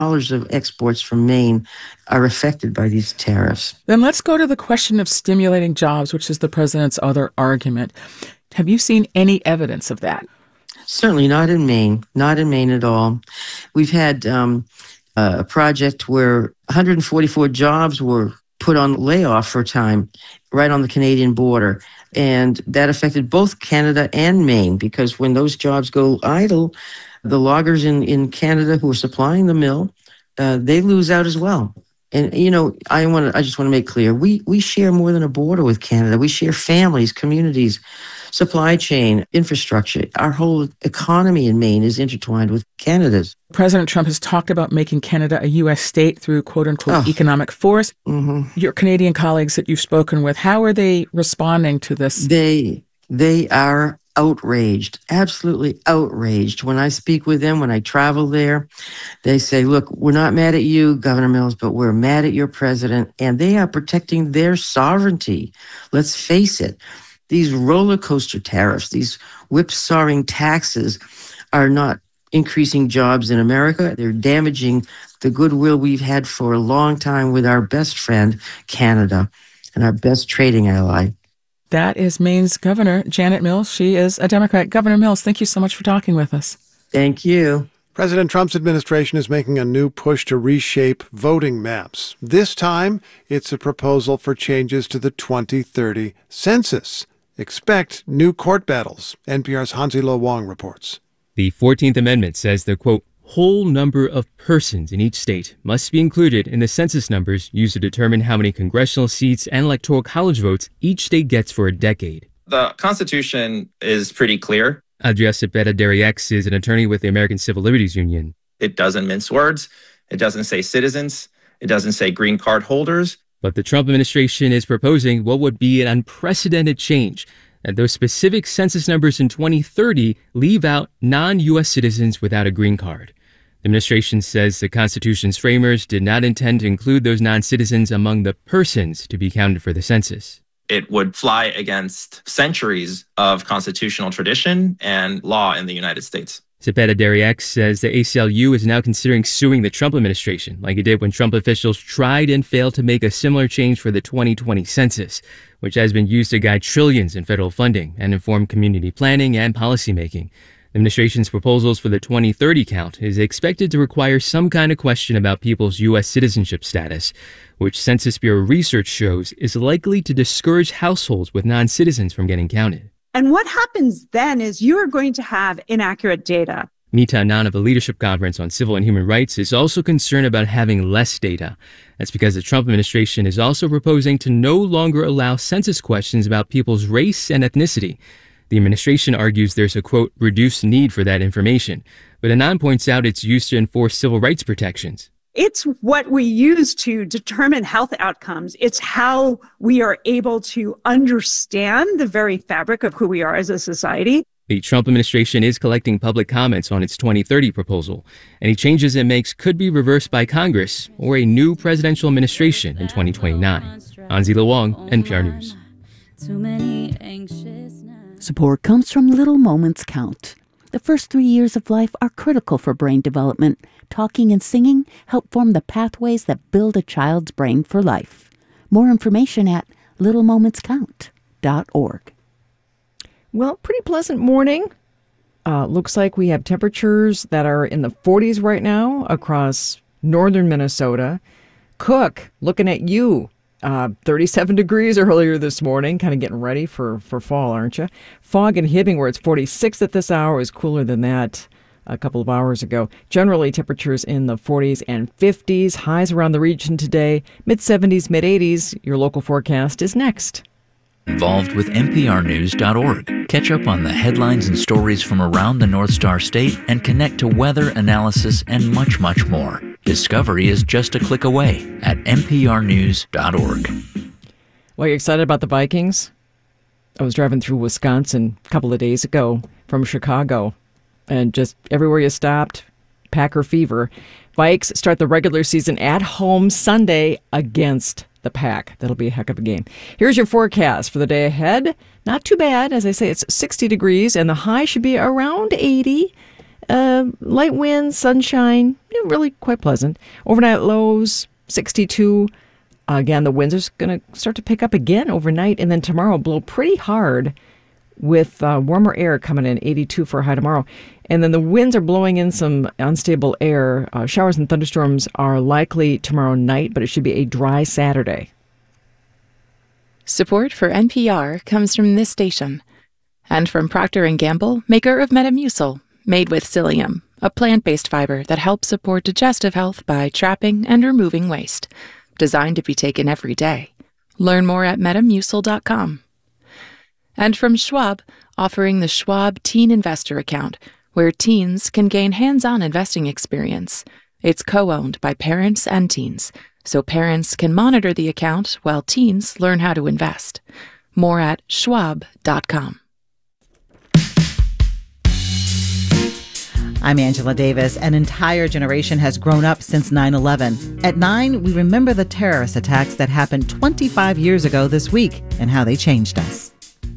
of exports from Maine are affected by these tariffs. Then let's go to the question of stimulating jobs, which is the president's other argument. Have you seen any evidence of that? Certainly not in Maine, not in Maine at all. We've had a project where 144 jobs were put on layoff for a time right on the Canadian border. And that affected both Canada and Maine, because when those jobs go idle, the loggers in Canada who are supplying the mill, they lose out as well. And, I just want to make clear, we share more than a border with Canada. We share families, communities, supply chain, infrastructure. Our whole economy in Maine is intertwined with Canada's. President Trump has talked about making Canada a U.S. state through quote-unquote economic force. Mm-hmm. Your Canadian colleagues that you've spoken with, how are they responding to this? They are outraged, absolutely outraged. When I speak with them, when I travel there, they say, look, we're not mad at you, Governor Mills, but we're mad at your president, and they are protecting their sovereignty. Let's face it. These roller coaster tariffs, these whipsawing taxes are not increasing jobs in America. They're damaging the goodwill we've had for a long time with our best friend, Canada, and our best trading ally. That is Maine's Governor, Janet Mills. She is a Democrat. Governor Mills, thank you so much for talking with us. Thank you. President Trump's administration is making a new push to reshape voting maps. This time, it's a proposal for changes to the 2030 census. Expect new court battles. NPR's Hansi Lo Wong reports. The 14th Amendment says the, quote, whole number of persons in each state must be included in the census numbers used to determine how many congressional seats and electoral college votes each state gets for a decade. The Constitution is pretty clear. Adria Cepeda-Derriex is an attorney with the American Civil Liberties Union. It doesn't mince words. It doesn't say citizens. It doesn't say green card holders. But the Trump administration is proposing what would be an unprecedented change, that those specific census numbers in 2030 leave out non-U.S. citizens without a green card. The administration says the Constitution's framers did not intend to include those non-citizens among the persons to be counted for the census. It would fly against centuries of constitutional tradition and law in the United States. Cepeda-Derriex says the ACLU is now considering suing the Trump administration, like it did when Trump officials tried and failed to make a similar change for the 2020 census, which has been used to guide trillions in federal funding and inform community planning and policymaking. The administration's proposals for the 2030 count is expected to require some kind of question about people's U.S. citizenship status, which Census Bureau research shows is likely to discourage households with non-citizens from getting counted. And what happens then is you are going to have inaccurate data. Nita Anand of the Leadership Conference on Civil and Human Rights is also concerned about having less data. That's because the Trump administration is also proposing to no longer allow census questions about people's race and ethnicity. The administration argues there's a, quote, reduced need for that information. But Anand points out it's used to enforce civil rights protections. It's what we use to determine health outcomes. It's how we are able to understand the very fabric of who we are as a society. The Trump administration is collecting public comments on its 2030 proposal. Any changes it makes could be reversed by Congress or a new presidential administration in 2029. Hansi Lo Wong, NPR News. Support comes from Little Moments Count. The first 3 years of life are critical for brain development. Talking and singing help form the pathways that build a child's brain for life. More information at littlemomentscount.org. Well, pretty pleasant morning. Looks like we have temperatures that are in the 40s right now across northern Minnesota. Cook, looking at you. 37 degrees earlier this morning, kind of getting ready for fall, aren't you? Fog in Hibbing, where it's 46 at this hour, is cooler than that a couple of hours ago. Generally, temperatures in the 40s and 50s. Highs around the region today, mid-70s, mid-80s. Your local forecast is next. Involved with NPRnews.org. Catch up on the headlines and stories from around the North Star State and connect to weather analysis and much, much more. Discovery is just a click away at NPRnews.org. Well, you excited about the Vikings? I was driving through Wisconsin a couple of days ago from Chicago, and just everywhere you stopped, Packer fever. Vikes start the regular season at home Sunday against the Pack. That'll be a heck of a game. Here's your forecast for the day ahead. Not too bad. As I say, it's 60 degrees, and the high should be around 80. Light winds, sunshine, really quite pleasant. Overnight lows, 62. Again, the winds are going to start to pick up again overnight, and then tomorrow blow pretty hard with warmer air coming in, 82 for a high tomorrow. And then the winds are blowing in some unstable air. Showers and thunderstorms are likely tomorrow night, but it should be a dry Saturday. Support for NPR comes from this station and from Procter & Gamble, maker of Metamucil, made with psyllium, a plant-based fiber that helps support digestive health by trapping and removing waste. Designed to be taken every day. Learn more at metamucil.com. And from Schwab, offering the Schwab Teen Investor Account, where teens can gain hands-on investing experience. It's co-owned by parents and teens, so parents can monitor the account while teens learn how to invest. More at schwab.com. I'm Angela Davis. An entire generation has grown up since 9/11. At 9, we remember the terrorist attacks that happened 25 years ago this week and how they changed us.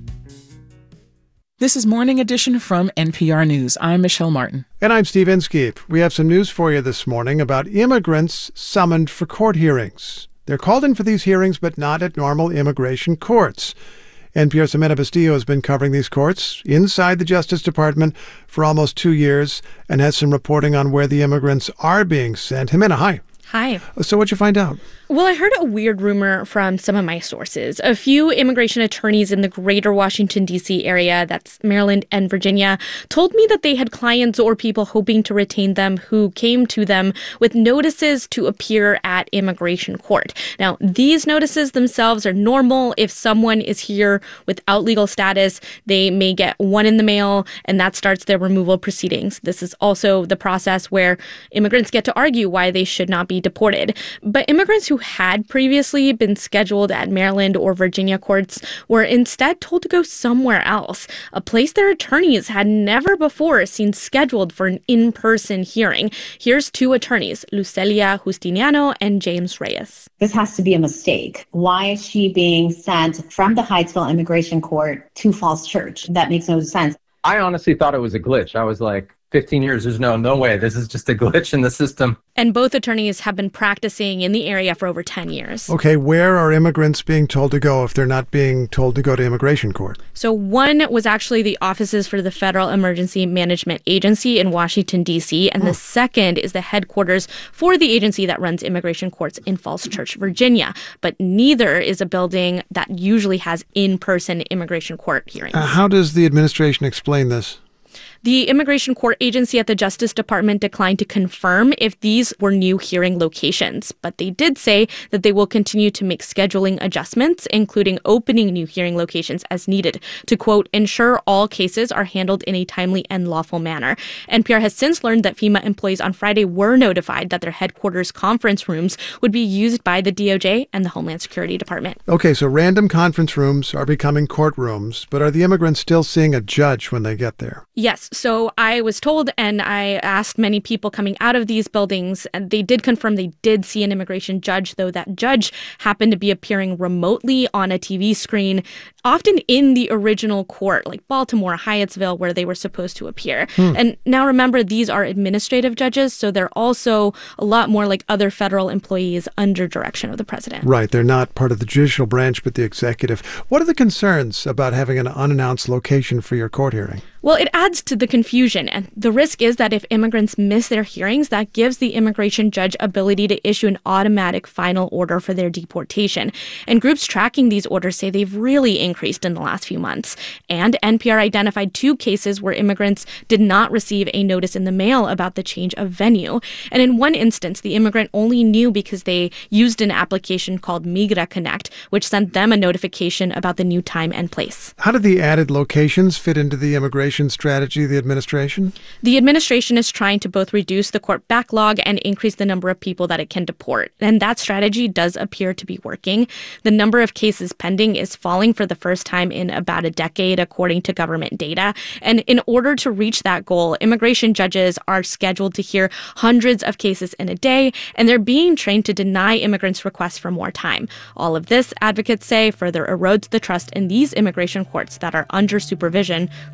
This is Morning Edition from NPR News. I'm Michelle Martin. And I'm Steve Inskeep. We have some news for you this morning about immigrants summoned for court hearings. They're called in for these hearings, but not at normal immigration courts. NPR's Ximena Bustillo has been covering these courts inside the Justice Department for almost 2 years and has some reporting on where the immigrants are being sent. Ximena, hi. Hi. So what'd you find out? Well, I heard a weird rumor from some of my sources. A few immigration attorneys in the greater Washington, D.C. area, that's Maryland and Virginia, told me that they had clients or people hoping to retain them who came to them with notices to appear at immigration court. Now, these notices themselves are normal. If someone is here without legal status, they may get one in the mail, and that starts their removal proceedings. This is also the process where immigrants get to argue why they should not be deported. But immigrants who had previously been scheduled at Maryland or Virginia courts were instead told to go somewhere else, a place their attorneys had never before seen scheduled for an in-person hearing. Here's two attorneys, Lucelia Justiniano and James Reyes. This has to be a mistake. Why is she being sent from the Hydesville Immigration Court to Falls Church? That makes no sense. I honestly thought it was a glitch. I was like, 15 years, there's no way. This is just a glitch in the system. And both attorneys have been practicing in the area for over 10 years. Okay, where are immigrants being told to go if they're not being told to go to immigration court? So one was actually the offices for the Federal Emergency Management Agency in Washington, D.C., and the second is the headquarters for the agency that runs immigration courts in Falls Church, Virginia. But neither is a building that usually has in-person immigration court hearings. How does the administration explain this? The Immigration Court Agency at the Justice Department declined to confirm if these were new hearing locations, but they did say that they will continue to make scheduling adjustments, including opening new hearing locations as needed to, quote, ensure all cases are handled in a timely and lawful manner. NPR has since learned that FEMA employees on Friday were notified that their headquarters conference rooms would be used by the DOJ and the Homeland Security Department. Okay, so random conference rooms are becoming courtrooms, but are the immigrants still seeing a judge when they get there? Yes. So I was told, and I asked many people coming out of these buildings, and they did confirm they did see an immigration judge, though that judge happened to be appearing remotely on a TV screen, often in the original court, like Baltimore, Hyattsville, where they were supposed to appear. And now remember, these are administrative judges, so they're also a lot more like other federal employees under direction of the president. Right. They're not part of the judicial branch, but the executive. What are the concerns about having an unannounced location for your court hearing? Well, it adds to the confusion, and the risk is that if immigrants miss their hearings, that gives the immigration judge ability to issue an automatic final order for their deportation. And groups tracking these orders say they've really increased in the last few months. And NPR identified 2 cases where immigrants did not receive a notice in the mail about the change of venue. And in one instance, the immigrant only knew because they used an application called Migra Connect, which sent them a notification about the new time and place. How do the added locations fit into the immigration strategy of the administration? The administration is trying to both reduce the court backlog and increase the number of people that it can deport. And that strategy does appear to be working. The number of cases pending is falling for the first time in about a decade, according to government data. And in order to reach that goal, immigration judges are scheduled to hear hundreds of cases in a day, and they're being trained to deny immigrants' requests for more time. All of this, advocates say, further erodes the trust in these immigration courts that are under supervision of the president.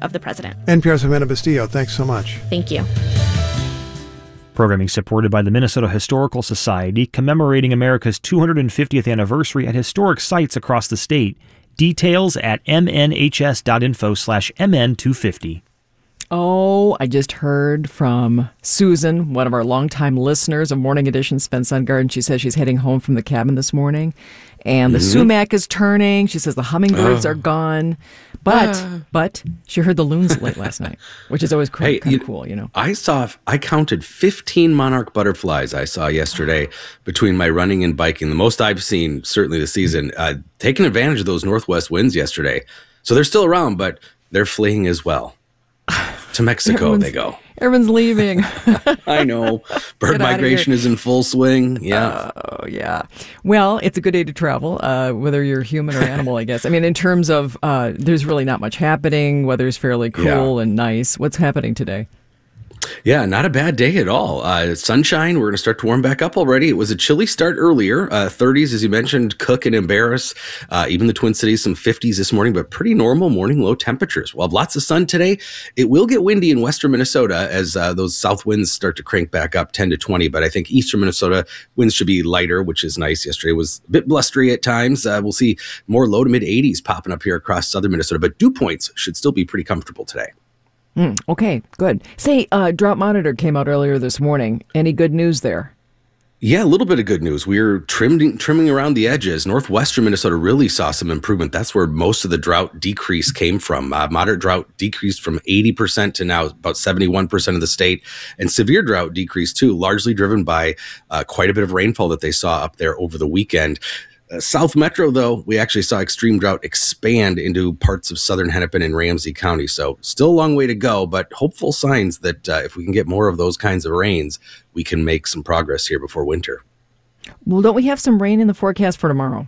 environment. NPR's Jimena Bustillo, thanks so much. Thank you. Programming supported by the Minnesota Historical Society, commemorating America's 250th anniversary at historic sites across the state. Details at mnhs.info/mn250. Oh, I just heard from Susan, one of our longtime listeners of Morning Edition, Spence Sun Garden. She says she's heading home from the cabin this morning, and the sumac is turning. She says the hummingbirds are gone, but she heard the loons late last night, which is always kind of cool, you know. I counted 15 monarch butterflies I saw yesterday between my running and biking. The most I've seen, certainly this season, taking advantage of those northwest winds yesterday. So they're still around, but they're fleeing as well. To Mexico they go. Everyone's leaving. I know. Bird migration is in full swing. Yeah. Oh, yeah. Well, it's a good day to travel, whether you're human or animal, I guess. I mean, in terms of there's really not much happening. Weather's fairly cool and nice. What's happening today? Yeah, not a bad day at all. Sunshine, we're going to start to warm back up already. It was a chilly start earlier, 30s, as you mentioned, Cook and Embarrass, even the Twin Cities, some 50s this morning, but pretty normal morning low temperatures. We'll have lots of sun today. It will get windy in western Minnesota as those south winds start to crank back up 10 to 20, but I think eastern Minnesota winds should be lighter, which is nice. Yesterday was a bit blustery at times. We'll see more low to mid 80s popping up here across southern Minnesota, but dew points should still be pretty comfortable today. Okay, good. Say, Drought Monitor came out earlier this morning. Any good news there? Yeah, a little bit of good news. We're trimming around the edges. Northwestern Minnesota really saw some improvement. That's where most of the drought decrease came from. Moderate drought decreased from 80% to now about 71% of the state. And severe drought decreased too, largely driven by quite a bit of rainfall that they saw up there over the weekend. South Metro, though, we actually saw extreme drought expand into parts of southern Hennepin and Ramsey County. So still a long way to go, but hopeful signs that if we can get more of those kinds of rains, we can make some progress here before winter. Well, don't we have some rain in the forecast for tomorrow?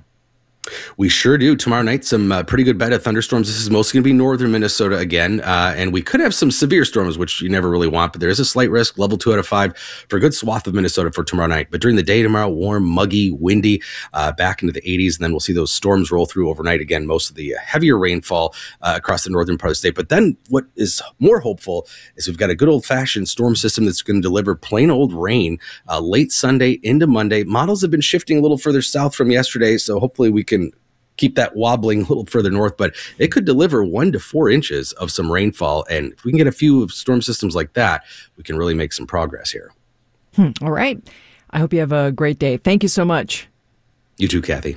We sure do. Tomorrow night, some pretty good bet of thunderstorms. This is mostly going to be northern Minnesota again, and we could have some severe storms, which you never really want, but there is a slight risk, level 2 out of 5, for a good swath of Minnesota for tomorrow night. But during the day tomorrow, warm, muggy, windy, back into the 80s, and then we'll see those storms roll through overnight again, most of the heavier rainfall across the northern part of the state. But then what is more hopeful is we've got a good old-fashioned storm system that's going to deliver plain old rain late Sunday into Monday. Models have been shifting a little further south from yesterday, so hopefully we can keep that wobbling a little further north, but it could deliver 1 to 4 inches of some rainfall. And if we can get a few storm systems like that, we can really make some progress here. All right. I hope you have a great day. Thank you so much. You too, Kathy.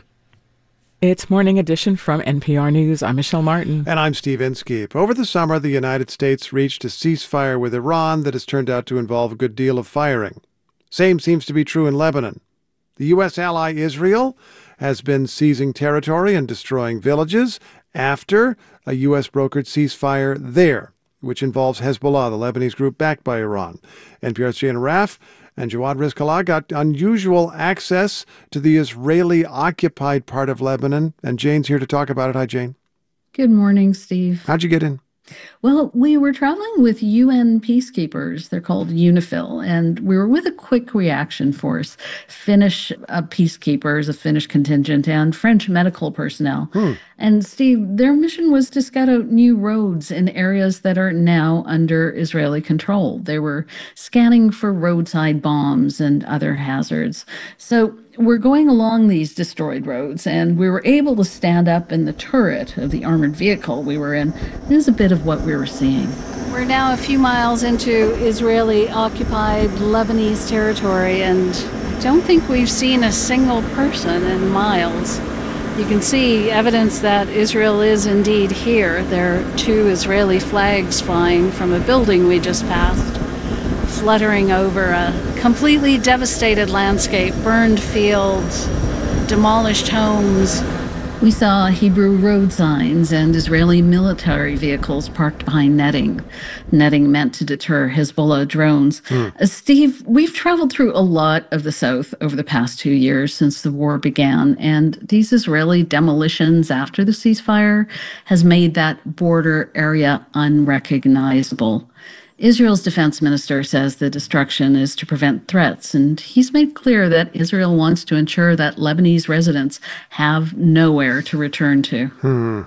It's Morning Edition from NPR News. I'm Michelle Martin. And I'm Steve Inskeep. Over the summer, the United States reached a ceasefire with Iran that has turned out to involve a good deal of firing. Same seems to be true in Lebanon. The U.S. ally Israel has been seizing territory and destroying villages after a U.S.-brokered ceasefire there, which involves Hezbollah, the Lebanese group backed by Iran. NPR's Jane Arraf and Jawad Rizkallah got unusual access to the Israeli-occupied part of Lebanon, and Jane's here to talk about it. Hi, Jane. Good morning, Steve. How'd you get in? Well, we were traveling with UN peacekeepers. They're called UNIFIL, and we were with a quick reaction force, Finnish peacekeepers, a Finnish contingent, and French medical personnel. And Steve, their mission was to scout out new roads in areas that are now under Israeli control. They were scanning for roadside bombs and other hazards. So we're going along these destroyed roads, and we were able to stand up in the turret of the armored vehicle we were in. This is a bit of what we were seeing. We're now a few miles into Israeli-occupied Lebanese territory, and I don't think we've seen a single person in miles. You can see evidence that Israel is indeed here. There are 2 Israeli flags flying from a building we just passed, fluttering over a completely devastated landscape, burned fields, demolished homes. We saw Hebrew road signs and Israeli military vehicles parked behind netting meant to deter Hezbollah drones. Steve, we've traveled through a lot of the South over the past 2 years since the war began, and these Israeli demolitions after the ceasefire has made that border area unrecognizable. Israel's defense minister says the destruction is to prevent threats, and he's made clear that Israel wants to ensure that Lebanese residents have nowhere to return to.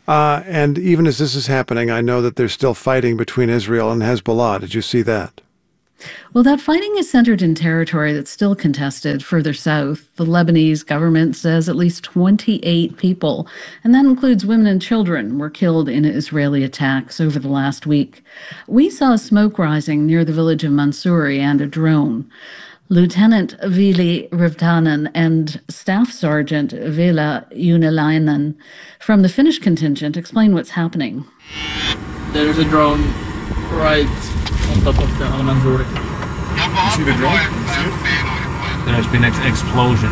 And even as this is happening, I know that there's still fighting between Israel and Hezbollah. Did you see that? Well, that fighting is centered in territory that's still contested further south. The Lebanese government says at least 28 people, and that includes women and children, were killed in Israeli attacks over the last week. We saw smoke rising near the village of Mansouri and a drone. Lieutenant Vili Rivtanen and Staff Sergeant Vela Unilainen from the Finnish contingent explain what's happening. There is a drone right on top of the Al-Mansouri. You see the drone? There has been an explosion.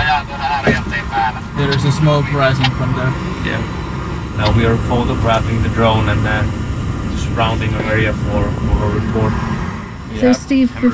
There is a smoke rising from there. Yeah. Now we are photographing the drone and the surrounding area for a report. So, Steve, for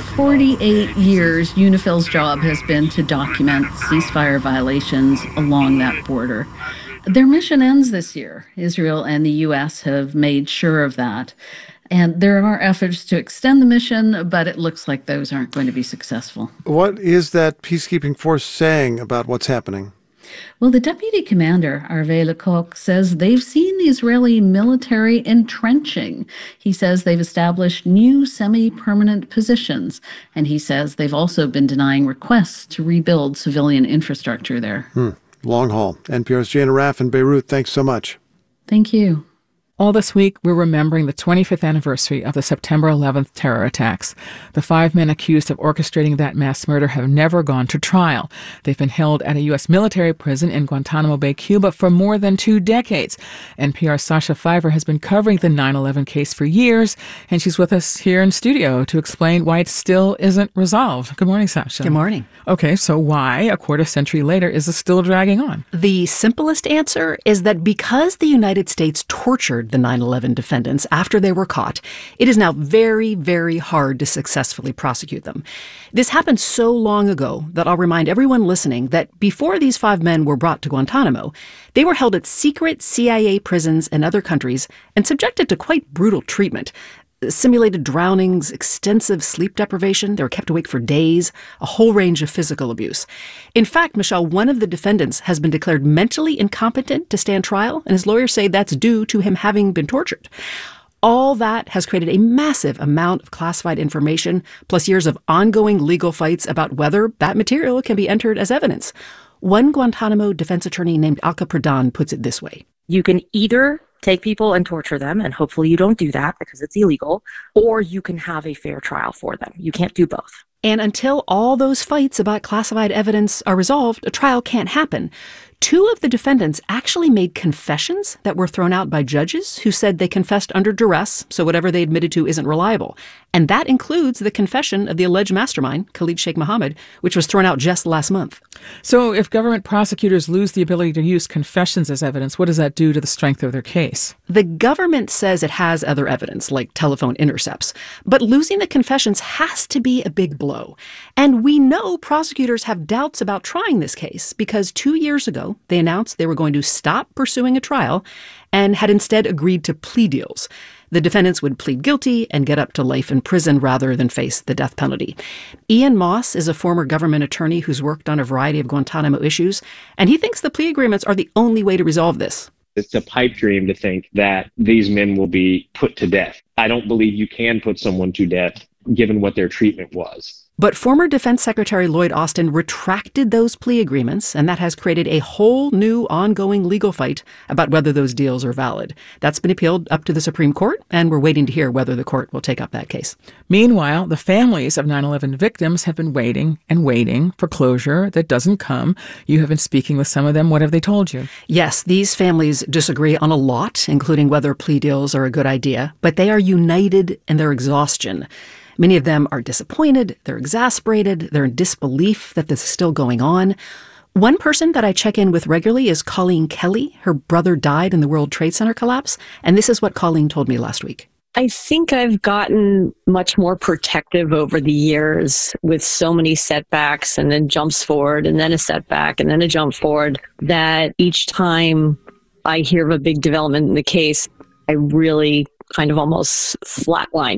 48 years, UNIFIL's job has been to document ceasefire violations along that border. Their mission ends this year. Israel and the U.S. have made sure of that. And there are efforts to extend the mission, but it looks like those aren't going to be successful. What is that peacekeeping force saying about what's happening? Well, the deputy commander, Arve Lecoq, says they've seen the Israeli military entrenching. He says they've established new semi-permanent positions, and he says they've also been denying requests to rebuild civilian infrastructure there. Long haul. NPR's Jane Arraf in Beirut. Thanks so much. Thank you. All this week, we're remembering the 25th anniversary of the September 11th terror attacks. The 5 men accused of orchestrating that mass murder have never gone to trial. They've been held at a U.S. military prison in Guantanamo Bay, Cuba, for more than 2 decades. NPR's Sasha Fiver has been covering the 9/11 case for years, and she's with us here in studio to explain why it still isn't resolved. Good morning, Sasha. Good morning. Okay, so why, a quarter century later, is this still dragging on? The simplest answer is that because the United States tortured the 9/11 defendants after they were caught, it is now very, very hard to successfully prosecute them. This happened so long ago that I'll remind everyone listening that before these 5 men were brought to Guantanamo, they were held at secret CIA prisons in other countries and subjected to quite brutal treatment. Simulated drownings, extensive sleep deprivation, they were kept awake for days, a whole range of physical abuse. In fact, Michelle, one of the defendants has been declared mentally incompetent to stand trial, and his lawyers say that's due to him having been tortured. All that has created a massive amount of classified information, plus years of ongoing legal fights about whether that material can be entered as evidence. One Guantanamo defense attorney named Alka Pradhan puts it this way. You can either take people and torture them, and hopefully you don't do that because it's illegal, or you can have a fair trial for them. You can't do both. And until all those fights about classified evidence are resolved, a trial can't happen. 2 of the defendants actually made confessions that were thrown out by judges who said they confessed under duress, so whatever they admitted to isn't reliable. And that includes the confession of the alleged mastermind, Khalid Sheikh Mohammed, which was thrown out just last month. So if government prosecutors lose the ability to use confessions as evidence, what does that do to the strength of their case? The government says it has other evidence, like telephone intercepts. But losing the confessions has to be a big blow. And we know prosecutors have doubts about trying this case because 2 years ago, they announced they were going to stop pursuing a trial and had instead agreed to plea deals. The defendants would plead guilty and get up to life in prison rather than face the death penalty. Ian Moss is a former government attorney who's worked on a variety of Guantanamo issues, and he thinks the plea agreements are the only way to resolve this. It's a pipe dream to think that these men will be put to death. I don't believe you can put someone to death given what their treatment was. But former Defense Secretary Lloyd Austin retracted those plea agreements, and that has created a whole new ongoing legal fight about whether those deals are valid. That's been appealed up to the Supreme Court, and we're waiting to hear whether the court will take up that case. Meanwhile, the families of 9/11 victims have been waiting and waiting for closure that doesn't come. You have been speaking with some of them. What have they told you? Yes, these families disagree on a lot, including whether plea deals are a good idea, but they are united in their exhaustion. Many of them are disappointed, they're exasperated, they're in disbelief that this is still going on. One person that I check in with regularly is Colleen Kelly. Her brother died in the World Trade Center collapse, and this is what Colleen told me last week. I think I've gotten much more protective over the years with so many setbacks and then jumps forward and then a setback and then a jump forward that each time I hear of a big development in the case, I really kind of almost flatline it.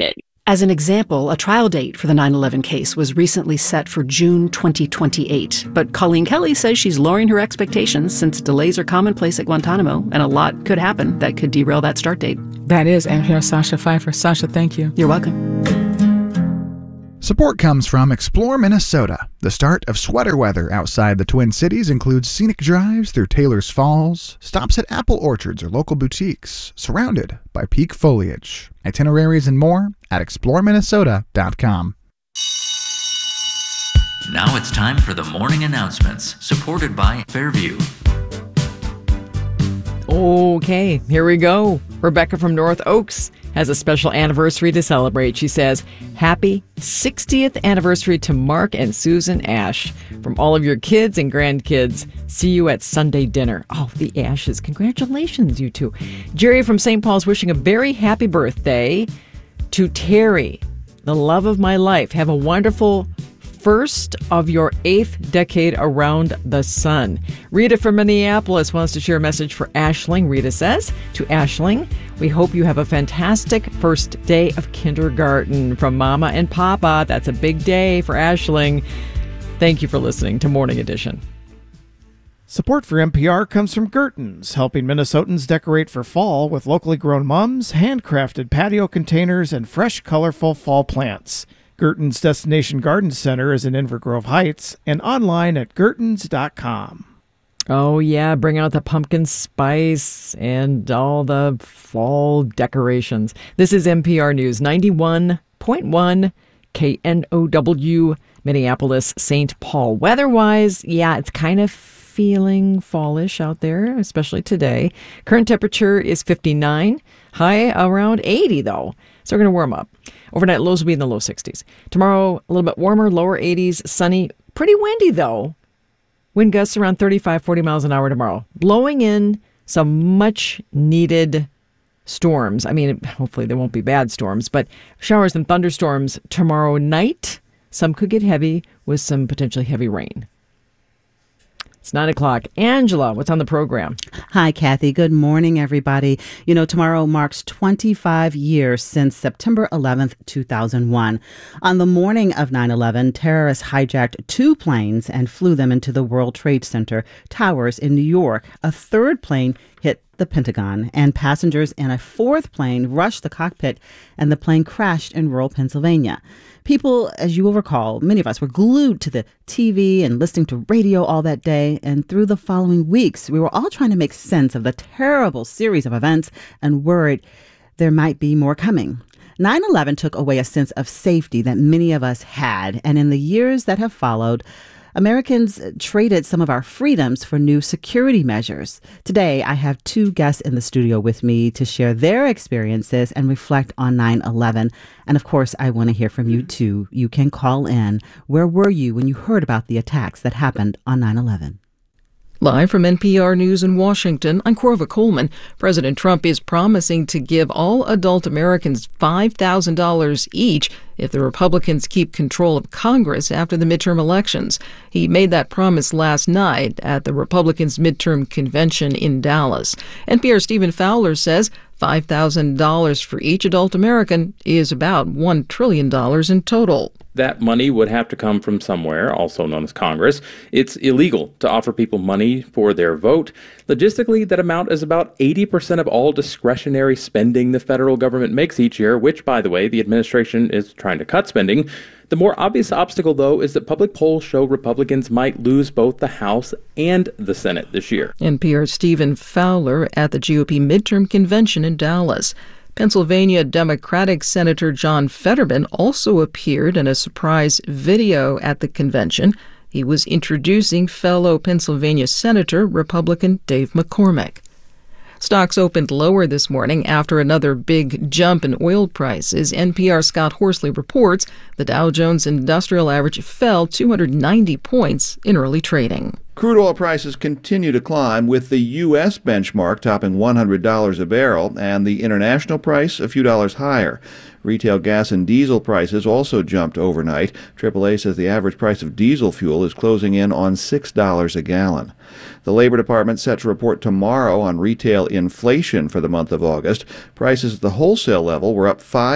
As an example, a trial date for the 9/11 case was recently set for June 2028. But Colleen Kelly says she's lowering her expectations since delays are commonplace at Guantanamo, and a lot could happen that could derail that start date. That is NPR's Sasha Pfeiffer. Sasha, thank you. You're welcome. Support comes from Explore Minnesota. The start of sweater weather outside the Twin Cities includes scenic drives through Taylor's Falls, stops at apple orchards or local boutiques, surrounded by peak foliage. Itineraries and more at exploreminnesota.com. Now it's time for the morning announcements, supported by Fairview. Okay, here we go. Rebecca from North Oaks has a special anniversary to celebrate. She says, happy 60th anniversary to Mark and Susan Ash. From all of your kids and grandkids, see you at Sunday dinner. Oh, the Ashes. Congratulations, you two. Jerry from St. Paul's wishing a very happy birthday to Terry, the love of my life. Have a wonderful first of your 8th decade around the sun. Rita from Minneapolis wants to share a message for Ashling. Rita says, to Ashling, we hope you have a fantastic first day of kindergarten from Mama and Papa. That's a big day for Ashling. Thank you for listening to Morning Edition. Support for NPR comes from Gertens, helping Minnesotans decorate for fall with locally grown mums, handcrafted patio containers, and fresh, colorful fall plants. Gertens Destination Garden Center is in Inver Grove Heights and online at gertens.com. Oh, yeah, bring out the pumpkin spice and all the fall decorations. This is NPR News, 91.1 KNOW, Minneapolis, St. Paul. Weather-wise, yeah, it's kind of feeling fallish out there, especially today. Current temperature is 59, high around 80, though. So we're going to warm up. Overnight lows will be in the low 60s. Tomorrow, a little bit warmer, lower 80s, sunny, pretty windy, though. Wind gusts around 35, 40 miles an hour tomorrow. Blowing in some much-needed storms. I mean, hopefully there won't be bad storms, but showers and thunderstorms tomorrow night. Some could get heavy with some potentially heavy rain. It's 9 o'clock. Angela, what's on the program? Hi, Kathy. Good morning, everybody. You know, tomorrow marks 25 years since September 11th, 2001. On the morning of 9/11, terrorists hijacked 2 planes and flew them into the World Trade Center towers in New York. A third plane hit the Pentagon, and passengers in a 4th plane rushed the cockpit, and the plane crashed in rural Pennsylvania. People, as you will recall, many of us were glued to the TV and listening to radio all that day, and through the following weeks, we were all trying to make sense of the terrible series of events and worried there might be more coming. 9/11 took away a sense of safety that many of us had, and in the years that have followed, Americans traded some of our freedoms for new security measures. Today, I have 2 guests in the studio with me to share their experiences and reflect on 9/11. And of course, I want to hear from you too. You can call in. Where were you when you heard about the attacks that happened on 9/11? Live from NPR News in Washington, I'm Corva Coleman. President Trump is promising to give all adult Americans $5,000 each if the Republicans keep control of Congress after the midterm elections. He made that promise last night at the Republicans' midterm convention in Dallas. NPR's Stephen Fowler says $5,000 for each adult American is about $1 trillion in total. That money would have to come from somewhere, also known as Congress. It's illegal to offer people money for their vote. Logistically, that amount is about 80% of all discretionary spending the federal government makes each year, which, by the way, the administration is trying to cut spending. The more obvious obstacle, though, is that public polls show Republicans might lose both the House and the Senate this year. NPR's Stephen Fowler at the GOP midterm convention in Dallas. Pennsylvania Democratic Senator John Fetterman also appeared in a surprise video at the convention. He was introducing fellow Pennsylvania Senator Republican Dave McCormick. Stocks opened lower this morning after another big jump in oil prices. NPR's Scott Horsley reports the Dow Jones Industrial Average fell 290 points in early trading. Crude oil prices continue to climb, with the U.S. benchmark topping $100 a barrel and the international price a few dollars higher. Retail gas and diesel prices also jumped overnight. AAA says the average price of diesel fuel is closing in on $6 a gallon. The Labor Department set to report tomorrow on retail inflation for the month of August. Prices at the wholesale level were up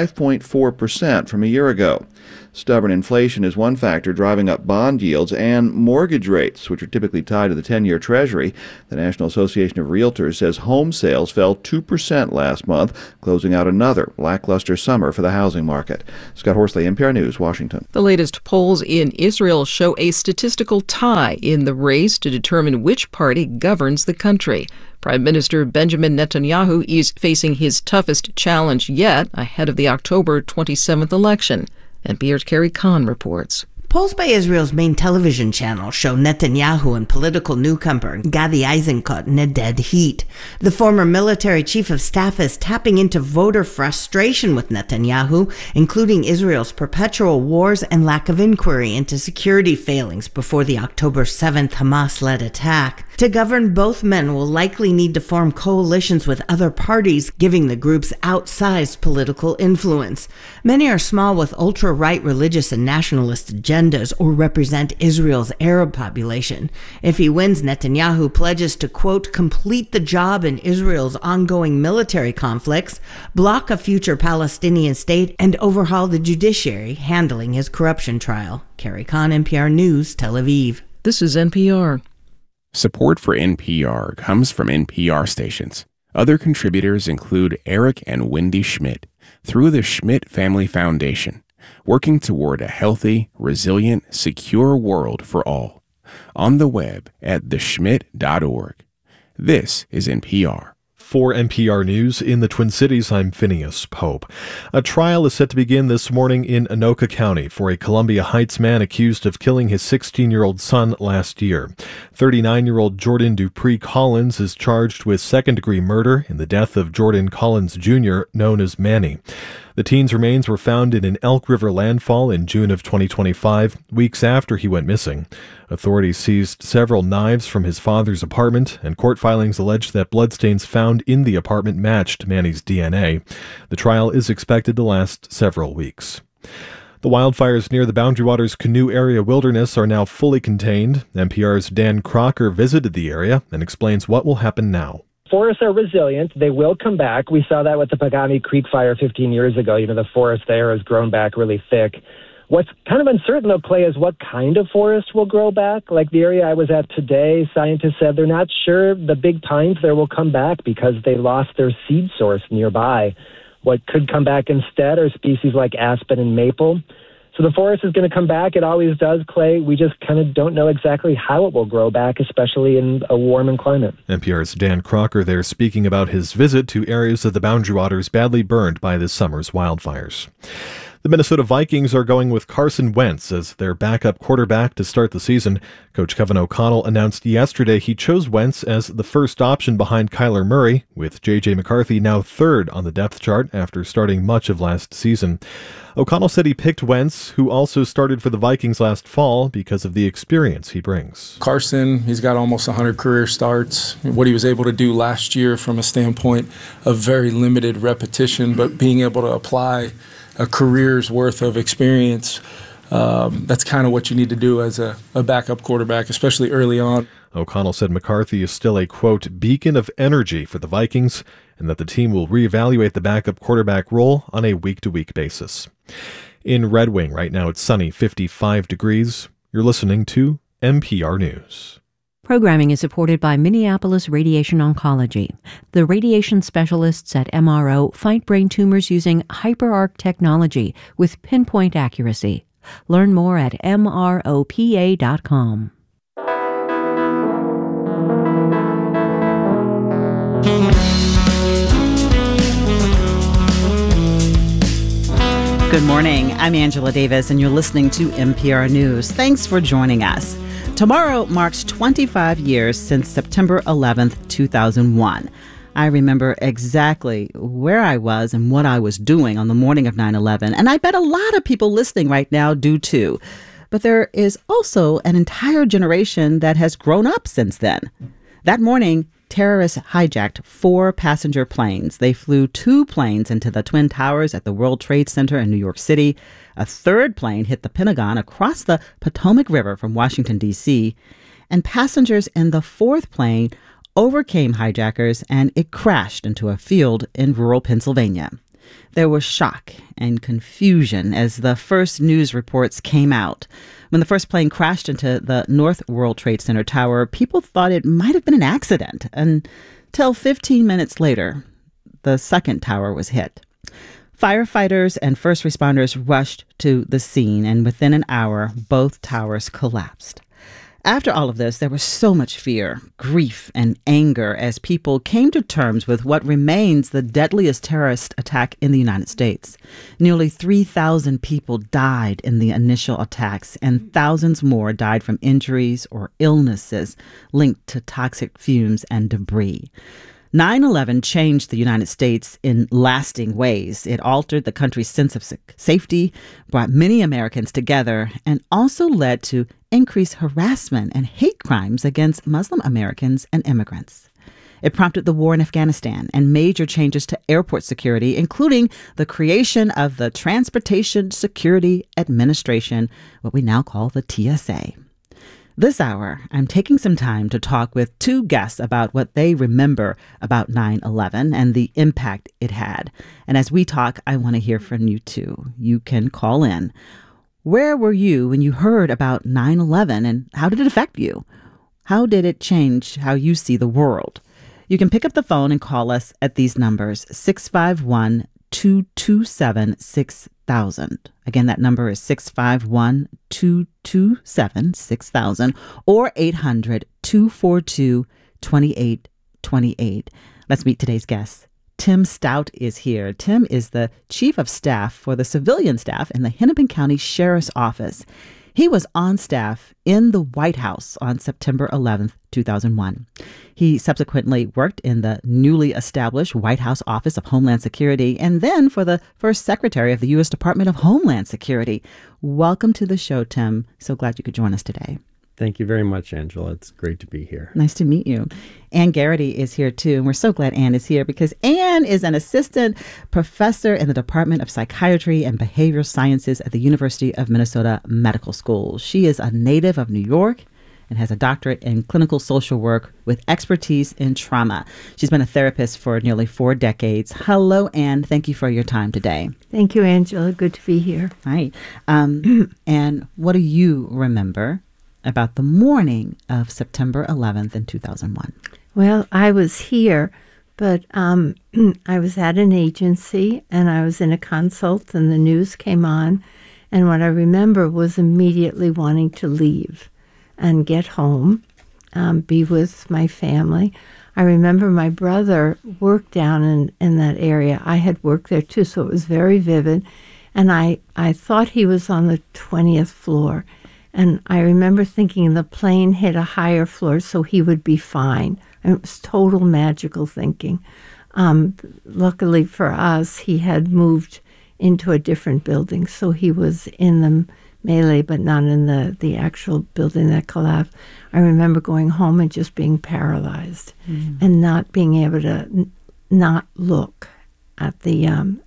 5.4% from a year ago. Stubborn inflation is one factor driving up bond yields and mortgage rates, which are typically tied to the 10-year Treasury. The National Association of Realtors says home sales fell 2% last month, closing out another lackluster summer for the housing market. Scott Horsley, NPR News, Washington. The latest polls in Israel show a statistical tie in the race to determine which party governs the country. Prime Minister Benjamin Netanyahu is facing his toughest challenge yet ahead of the October 27th election. NPR's Carrie Kahn reports. Polls by Israel's main television channel show Netanyahu and political newcomer Gadi Eisenkot in a dead heat. The former military chief of staff is tapping into voter frustration with Netanyahu, including Israel's perpetual wars and lack of inquiry into security failings before the October 7th Hamas-led attack. To govern, both men will likely need to form coalitions with other parties, giving the groups outsized political influence. Many are small with ultra-right religious and nationalist agendas or represent Israel's Arab population. If he wins, Netanyahu pledges to, quote, complete the job in Israel's ongoing military conflicts, block a future Palestinian state, and overhaul the judiciary, handling his corruption trial. Carrie Kahn, NPR News, Tel Aviv. This is NPR. Support for NPR comes from NPR stations. Other contributors include Eric and Wendy Schmidt through the Schmidt Family Foundation, working toward a healthy, resilient, secure world for all. On the web at theschmidt.org. This is NPR. For NPR News in the Twin Cities, I'm Phineas Pope. A trial is set to begin this morning in Anoka County for a Columbia Heights man accused of killing his 16-year-old son last year. 39-year-old Jordan Dupree Collins is charged with second-degree murder in the death of Jordan Collins Jr., known as Manny. The teen's remains were found in an Elk River landfall in June of 2025, weeks after he went missing. Authorities seized several knives from his father's apartment, and court filings allege that bloodstains found in the apartment matched Manny's DNA. The trial is expected to last several weeks. The wildfires near the Boundary Waters Canoe Area Wilderness are now fully contained. NPR's Dan Crocker visited the area and explains what will happen now. Forests are resilient. They will come back. We saw that with the Pagani Creek fire 15 years ago. The forest there has grown back really thick. What's kind of uncertain, though, Clay, is what kind of forest will grow back. Like the area I was at today, scientists said they're not sure the big pines there will come back because they lost their seed source nearby. What could come back instead are species like aspen and maple. So the forest is going to come back. It always does, Clay. We just kind of don't know exactly how it will grow back, especially in a warming climate. NPR's Dan Crocker there speaking about his visit to areas of the Boundary Waters badly burned by this summer's wildfires. The Minnesota Vikings are going with Carson Wentz as their backup quarterback to start the season. Coach Kevin O'Connell announced yesterday he chose Wentz as the first option behind Kyler Murray, with J.J. McCarthy now third on the depth chart after starting much of last season. O'Connell said he picked Wentz, who also started for the Vikings last fall, because of the experience he brings. Carson, he's got almost 100 career starts. What he was able to do last year from a standpoint of very limited repetition, but being able to apply a career's worth of experience, that's kind of what you need to do as a backup quarterback, especially early on. O'Connell said McCarthy is still a, quote, beacon of energy for the Vikings, and that the team will reevaluate the backup quarterback role on a week-to-week basis. In Red Wing right now, it's sunny, 55 degrees. You're listening to NPR News. Programming is supported by Minneapolis Radiation Oncology. The radiation specialists at MRO fight brain tumors using HyperArc technology with pinpoint accuracy. Learn more at MROPA.com. Good morning. I'm Angela Davis, and you're listening to NPR News. Thanks for joining us. Tomorrow marks 25 years since September 11th, 2001. I remember exactly where I was and what I was doing on the morning of 9/11, and I bet a lot of people listening right now do too. But there is also an entire generation that has grown up since then. That morning, Terrorists hijacked 4 passenger planes. They flew 2 planes into the Twin Towers at the World Trade Center in New York City. A third plane hit the Pentagon across the Potomac River from Washington, D.C. And passengers in the 4th plane overcame hijackers, and it crashed into a field in rural Pennsylvania. There was shock and confusion as the first news reports came out. When the first plane crashed into the North World Trade Center tower, people thought it might have been an accident until 15 minutes later, the second tower was hit. Firefighters and first responders rushed to the scene, and within an hour, both towers collapsed. After all of this, there was so much fear, grief, and anger as people came to terms with what remains the deadliest terrorist attack in the United States. Nearly 3,000 people died in the initial attacks, and thousands more died from injuries or illnesses linked to toxic fumes and debris. 9/11 changed the United States in lasting ways. It altered the country's sense of safety, brought many Americans together, and also led to increased harassment and hate crimes against Muslim Americans and immigrants. It prompted the war in Afghanistan and major changes to airport security, including the creation of the Transportation Security Administration, what we now call the TSA. This hour, I'm taking some time to talk with 2 guests about what they remember about 9/11 and the impact it had. And as we talk, I want to hear from you too. You can call in. Where were you when you heard about 9/11, and how did it affect you? How did it change how you see the world? You can pick up the phone and call us at these numbers, 651-227-6000. Again, that number is 651-227-6000 or 800-242-2828. Let's meet today's guests. Tim Stout is here. Tim is the Chief of Staff for the civilian staff in the Hennepin County Sheriff's Office. He was on staff in the White House on September 11th, 2001. He subsequently worked in the newly established White House Office of Homeland Security and then for the first Secretary of the U.S. Department of Homeland Security. Welcome to the show, Tim. So glad you could join us today. Thank you very much, Angela. It's great to be here. Nice to meet you. Ann Garrity is here, too. And we're so glad Ann is here because Ann is an assistant professor in the Department of Psychiatry and Behavioral Sciences at the University of Minnesota Medical School. She is a native of New York and has a doctorate in clinical social work with expertise in trauma. She's been a therapist for nearly 4 decades. Hello, Ann. Thank you for your time today. Thank you, Angela. Good to be here. Hi. And what do you remember about the morning of September 11th in 2001? Well, I was here, but I was at an agency and I was in a consult and the news came on. And what I remember was immediately wanting to leave and get home, be with my family. I remember my brother worked down in that area. I had worked there too, so it was very vivid. And I thought he was on the 20th floor. And I remember thinking the plane hit a higher floor so he would be fine. And it was total magical thinking. Luckily for us, he had moved into a different building, so he was in the melee, but not in the actual building that collapsed. I remember going home and just being paralyzed and not being able to not look at the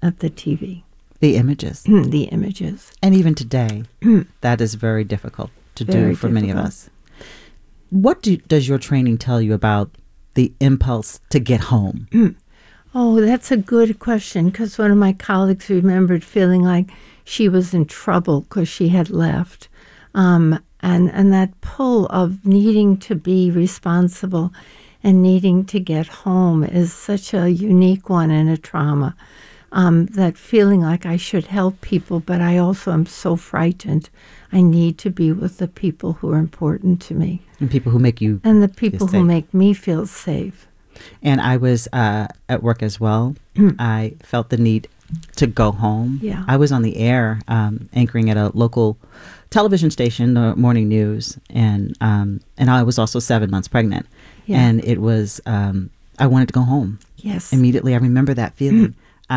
TV. The images. The images. And even today, that is very difficult to do for many of us. What does your training tell you about the impulse to get home? Oh, that's a good question, because one of my colleagues remembered feeling like she was in trouble because she had left. And that pull of needing to be responsible and needing to get home is such a unique one in a trauma. That feeling like I should help people, but I also am so frightened. I need to be with the people who are important to me. And people who make you and the people who make me feel safe. And I was at work as well. I felt the need to go home. Yeah. I was on the air anchoring at a local television station, the morning news, and I was also 7 months pregnant. Yeah. And it was, I wanted to go home. Yes. Immediately, I remember that feeling.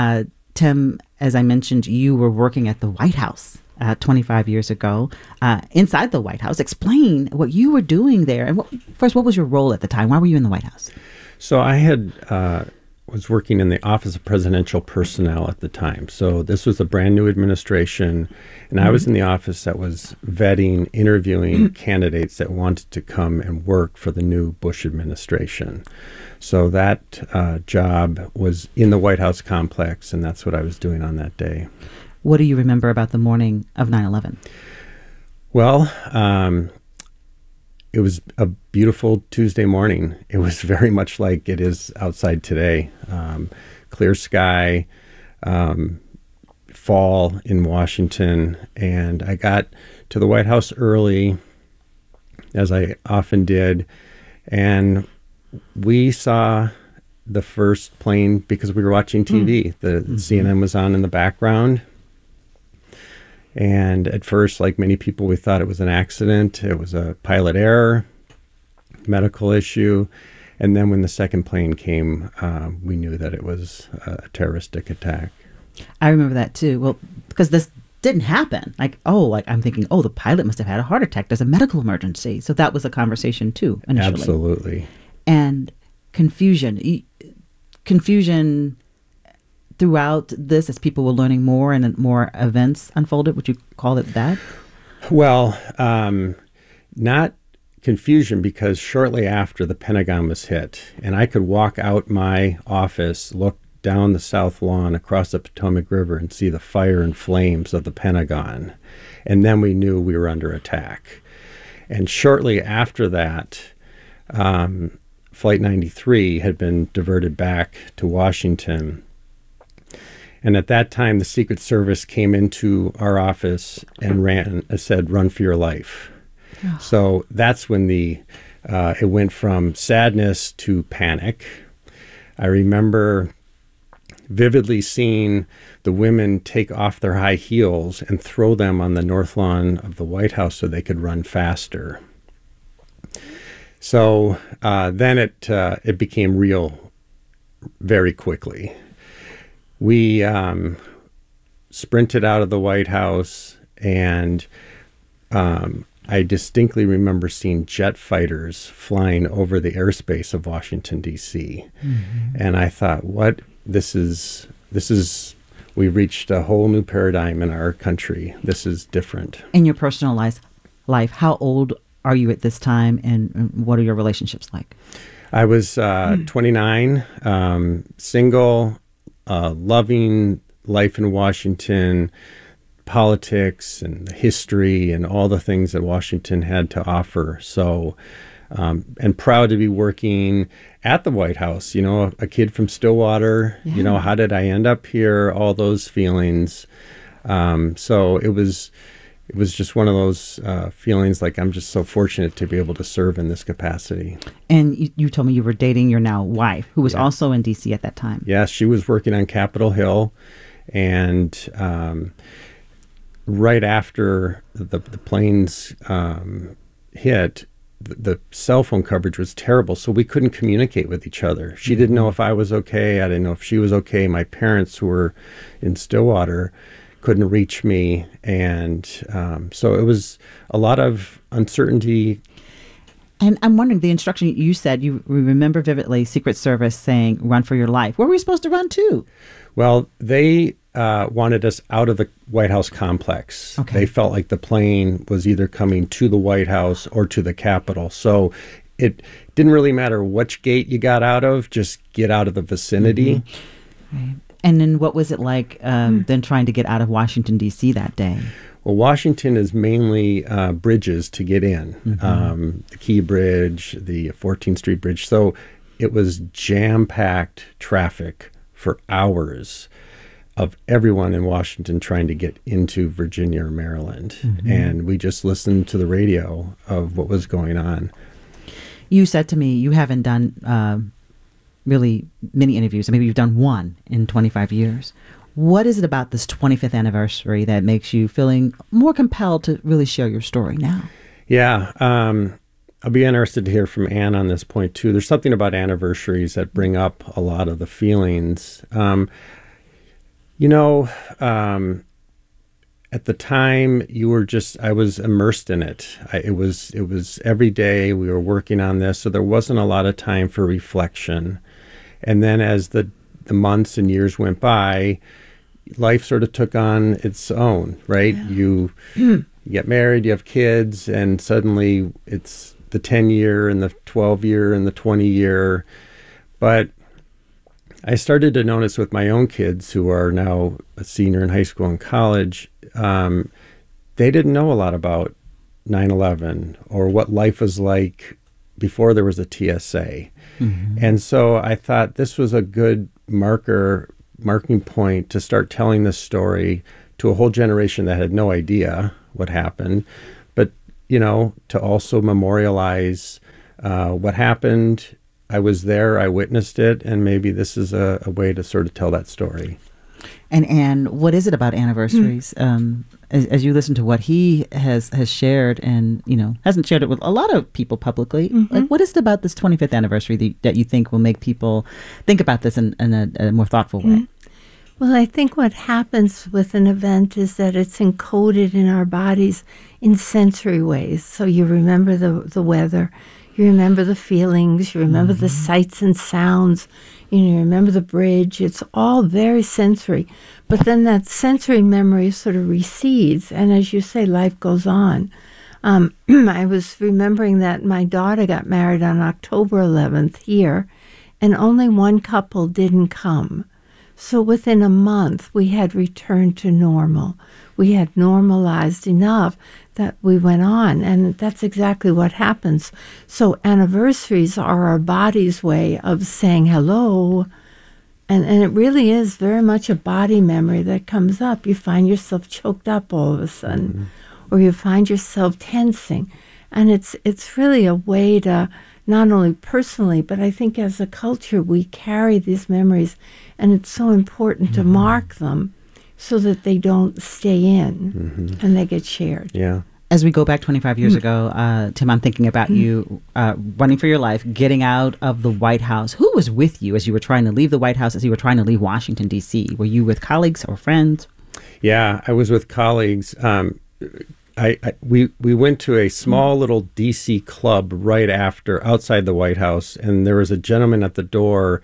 Tim, as I mentioned, you were working at the White House 25 years ago, inside the White House. Explain what you were doing there. And first, what was your role at the time? Why were you in the White House? So I had was working in the Office of Presidential Personnel at the time. So this was a brand new administration, and I was in the office that was vetting, interviewing candidates that wanted to come and work for the new Bush administration. So that job was in the White House complex, and that's what I was doing on that day. What do you remember about the morning of 9/11? Well, it was a beautiful Tuesday morning. It was very much like it is outside today. Clear sky, fall in Washington, and I got to the White House early, as I often did, and we saw the first plane because we were watching TV. The CNN was on in the background. And at first, like many people, we thought it was an accident. It was a pilot error, medical issue. And then when the second plane came, we knew that it was a terroristic attack. I remember that too. Well, because this didn't happen. I'm thinking, the pilot must have had a heart attack. There's a medical emergency. So that was a conversation too, initially. Absolutely. And confusion throughout this, as people were learning more and more events unfolded. Would you call it that? Well, not confusion, because shortly after the Pentagon was hit, and I could walk out my office, look down the South Lawn across the Potomac River and see the fire and flames of the Pentagon. And then we knew we were under attack. And shortly after that, Flight 93 had been diverted back to Washington. And at that time, the Secret Service came into our office and said, "Run for your life." Oh. So that's when it went from sadness to panic. I remember vividly seeing the women take off their high heels and throw them on the north lawn of the White House so they could run faster. So then it became real very quickly. We sprinted out of the White House, and I distinctly remember seeing jet fighters flying over the airspace of Washington, D.C. And I thought, this is, we've reached a whole new paradigm in our country. This is different. In your personal life, how old are you at this time, and what are your relationships like? I was 29, single, loving life in Washington, politics and the history and all the things that Washington had to offer. So, and proud to be working at the White House, a kid from Stillwater, how did I end up here? All those feelings. So it was just one of those feelings like I'm just so fortunate to be able to serve in this capacity. And you told me you were dating your now wife, who was also in D.C. at that time. Yes, she was working on Capitol Hill. And right after the planes hit, the cell phone coverage was terrible, so we couldn't communicate with each other. She didn't know if I was okay. I didn't know if she was okay. My parents, who were in Stillwater, couldn't reach me. And so it was a lot of uncertainty. And I'm wondering, the instruction you said, you remember vividly Secret Service saying, "Run for your life." Where were we supposed to run to? Well, they wanted us out of the White House complex. Okay. They felt like the plane was either coming to the White House or to the Capitol. So it didn't really matter which gate you got out of, just get out of the vicinity. Right. And then what was it like then trying to get out of Washington, D.C. that day? Well, Washington is mainly bridges to get in. The Key Bridge, the 14th Street Bridge. So it was jam-packed traffic for hours of everyone in Washington trying to get into Virginia or Maryland. And we just listened to the radio of what was going on. You said to me you haven't done really many interviews. Maybe you've done one in 25 years. What is it about this 25th anniversary that makes you feeling more compelled to really share your story now? Yeah, I'll be interested to hear from Ann on this point, too. There's something about anniversaries that bring up a lot of the feelings. at the time, I was immersed in it. It was every day we were working on this, so there wasn't a lot of time for reflection. And then as the months and years went by, life sort of took on its own, right? Yeah. You get married, you have kids, and suddenly it's the 10-year and the 12-year and the 20-year. But I started to notice with my own kids, who are now a senior in high school and college, they didn't know a lot about 9/11 or what life was like before there was a TSA. Mm-hmm. And so I thought this was a good marking point to start telling this story to a whole generation that had no idea what happened, but, to also memorialize what happened. I was there, I witnessed it, and maybe this is a way to sort of tell that story. And what is it about anniversaries? As you listen to what he has shared, and hasn't shared it with a lot of people publicly, like what is it about this 25th anniversary that you think will make people think about this in a more thoughtful way? Well, I think what happens with an event is that it's encoded in our bodies in sensory ways. So you remember the weather, you remember the feelings, you remember the sights and sounds, you remember the bridge. It's all very sensory. But then that sensory memory sort of recedes, and as you say, life goes on. I was remembering that my daughter got married on October 11th here, and only one couple didn't come. So within a month, we had returned to normal. We had normalized enough that we went on, and that's exactly what happens. So anniversaries are our body's way of saying hello, and it really is very much a body memory that comes up. You find yourself choked up all of a sudden, or you find yourself tensing, and it's really a way to, not only personally, but I think as a culture, we carry these memories, and it's so important to mark them so that they don't stay in and they get shared. Yeah. As we go back 25 years ago, Tim, I'm thinking about you running for your life, getting out of the White House. Who was with you as you were trying to leave the White House, as you were trying to leave Washington, D.C.? Were you with colleagues or friends? Yeah, I was with colleagues. We went to a small little D.C. club right after, outside the White House, and there was a gentleman at the door,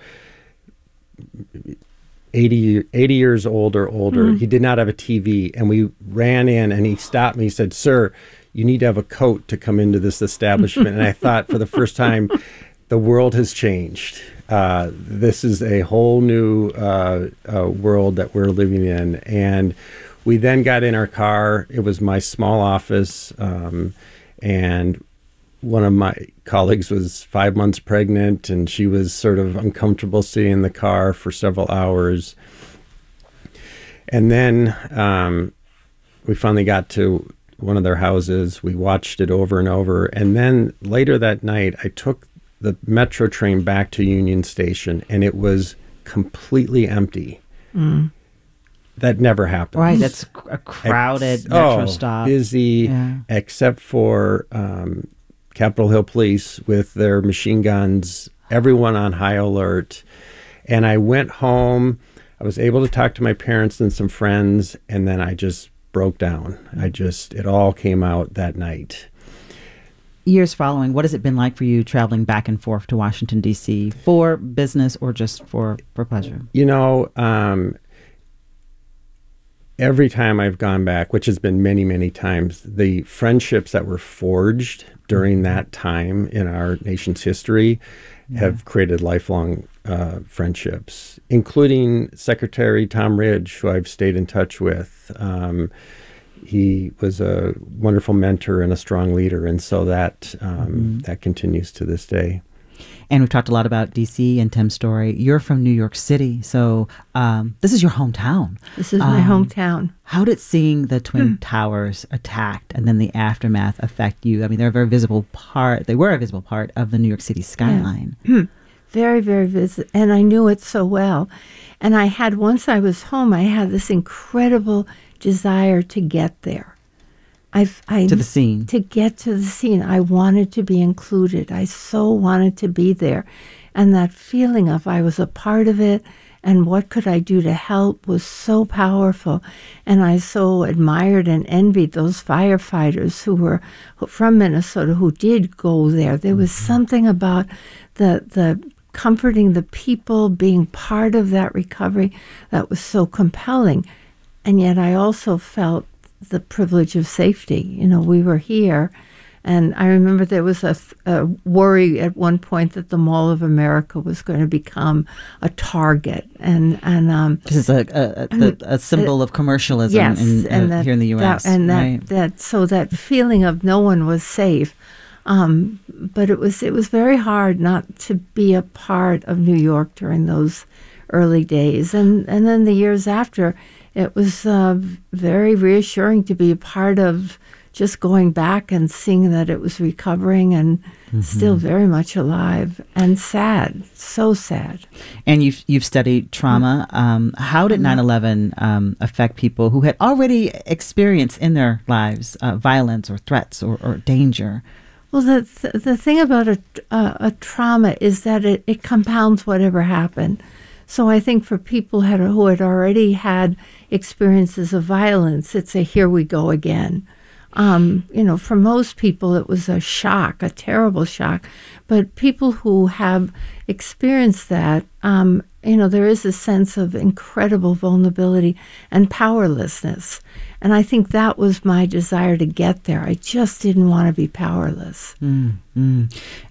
80 years old or older. He did not have a TV, and we ran in, and he stopped me. He said, "Sir, you need to have a coat to come into this establishment." And I thought, for the first time, the world has changed. This is a whole new world that we're living in. And we then got in our car. It was my small office, and one of my colleagues was 5 months pregnant, and she was sort of uncomfortable sitting in the car for several hours. And then we finally got to one of their houses. We watched it over and over. And then later that night, I took the metro train back to Union Station, and it was completely empty. That never happens. Right, that's a crowded metro stop. Busy, except for Capitol Hill Police with their machine guns, everyone on high alert. And I went home. I was able to talk to my parents and some friends, and then I just broke down. It all came out that night. Years following, what has it been like for you traveling back and forth to Washington, D.C. for business or just for pleasure? Every time I've gone back, which has been many, many times, the friendships that were forged during that time in our nation's history have created lifelong friendships, including Secretary Tom Ridge, who I've stayed in touch with. He was a wonderful mentor and a strong leader, and so that that continues to this day. And we've talked a lot about D.C. and Tim's story. You're from New York City, so this is your hometown. This is my hometown. How did seeing the Twin Towers attacked and then the aftermath affect you? I mean, they're a very visible part. They were a visible part of the New York City skyline. Yeah. Very, very visible. And I knew it so well. And I had, once I was home, I had this incredible desire to get there. To the scene. To get to the scene. I wanted to be included. I so wanted to be there. And that feeling of I was a part of it, and what could I do to help was so powerful. And I so admired and envied those firefighters who were from Minnesota who did go there. There was something about the comforting the people, being part of that recovery that was so compelling. And yet I also felt the privilege of safety. You know, we were here. And I remember there was a worry at one point that the Mall of America was going to become a target, and this is a symbol of commercialism yes, here in the U.S. So that feeling of no one was safe, but it was very hard not to be a part of New York during those early days, and then the years after, it was very reassuring to be a part of. Just going back and seeing that it was recovering and still very much alive and sad, so sad. And you've studied trauma. How did 9/11 affect people who had already experienced in their lives violence or threats or danger? Well, the thing about a trauma is that it compounds whatever happened. So I think for people who had already had experiences of violence, it's a here we go again. For most people, it was a shock, a terrible shock. But people who have experienced that, there is a sense of incredible vulnerability and powerlessness. And I think that was my desire to get there. I just didn't want to be powerless. And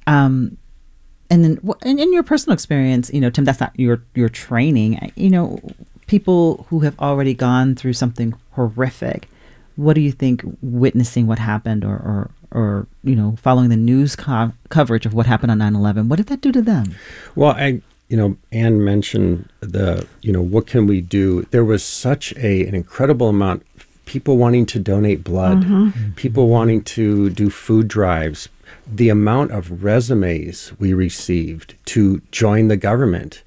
then in your personal experience, Tim, that's not your training. People who have already gone through something horrific, what do you think witnessing what happened or following the news coverage of what happened on 9/11, what did that do to them? Well, Anne mentioned what can we do? There was such an incredible amount of people wanting to donate blood, people wanting to do food drives, the amount of resumes we received to join the government.